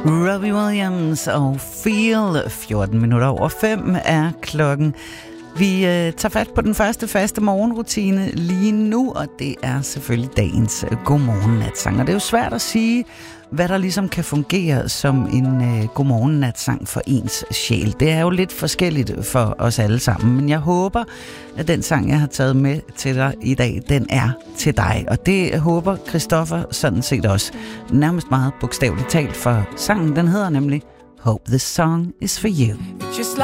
Robbie Williams og Feel. 5:14 er klokken. Vi tager fat på den første faste morgenrutine lige nu, og det er selvfølgelig dagens godmorgen-natsang. Og det er jo svært at sige, hvad der ligesom kan fungere som en godmorgen-natsang for ens sjæl. Det er jo lidt forskelligt for os alle sammen, men jeg håber, at den sang, jeg har taget med til dig i dag, den er til dig. Og det håber Christoffer sådan set også. Nærmest meget bogstaveligt talt, for sangen den hedder nemlig Hope This Song Is For You.